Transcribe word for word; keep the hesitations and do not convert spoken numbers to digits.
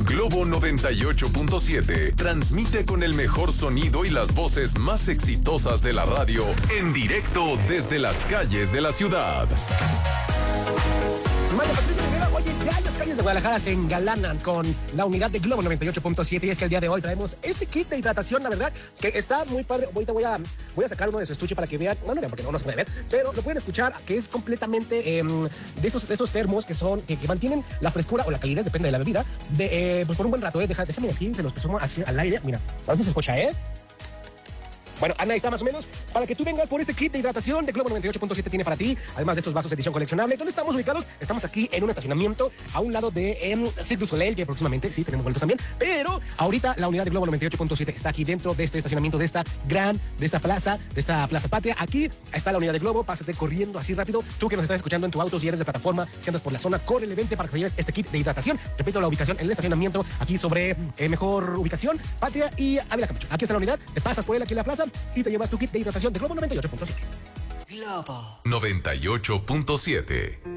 Globo noventa y ocho punto siete transmite con el mejor sonido y las voces más exitosas de la radio en directo desde las calles de la ciudad. Oye, ya las calles de Guadalajara se engalanan con la unidad de Globo noventa y ocho punto siete y es que el día de hoy traemos este kit de hidratación, la verdad, que está muy padre. Ahorita voy a, voy a sacar uno de su estuche para que vean, bueno, no vean porque no nos puede ver, pero lo pueden escuchar, que es completamente eh, de, estos, de estos termos que son, que, que mantienen la frescura o la calidez, depende de la bebida, de, eh, pues por un buen rato, eh, Deja, déjame aquí, se los presumo así al aire, mira, a ver si se escucha, ¿eh? Bueno, Ana, está más o menos para que tú vengas por este kit de hidratación de Globo noventa y ocho punto siete tiene para ti, además de estos vasos de edición coleccionable. ¿Dónde estamos ubicados? Estamos aquí en un estacionamiento a un lado de eh, Cirque du Soleil, que próximamente sí tenemos vueltos también, pero ahorita la unidad de Globo noventa y ocho punto siete está aquí dentro de este estacionamiento, de esta gran, de esta plaza, de esta Plaza Patria. Aquí está la unidad de Globo, pásate corriendo así rápido. Tú que nos estás escuchando en tu auto, si eres de plataforma, si andas por la zona, corre el evento para que te lleves este kit de hidratación. Repito, la ubicación en el estacionamiento, aquí sobre eh, mejor ubicación, Patria y Ávila Camacho. Aquí está la unidad, te pasas por él aquí en la plaza y te llevas tu kit de hidratación de Globo noventa y ocho punto siete. Globo noventa y ocho punto siete.